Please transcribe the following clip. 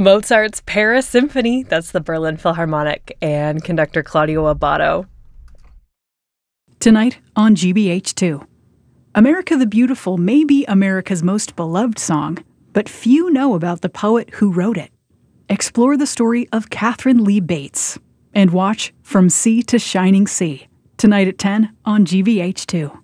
Mozart's Paris Symphony, that's the Berlin Philharmonic, and conductor Claudio Abbado. Tonight on GBH2. America the Beautiful may be America's most beloved song, but few know about the poet who wrote it. Explore the story of Catherine Lee Bates and watch From Sea to Shining Sea tonight at 10 on GBH2.